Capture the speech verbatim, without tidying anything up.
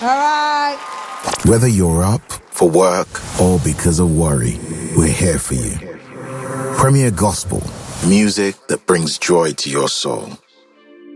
All right. Whether you're up for work or because of worry, we're here for you. Premier Gospel, music that brings joy to your soul.